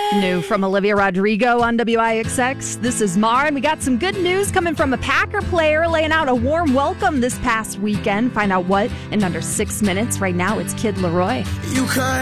New from Olivia Rodrigo on WIXX. This is Mar, and we got some good news coming from a Packer player laying out a warm welcome this past weekend. Find out what in under 6 minutes. Right now, it's Kid Laroi.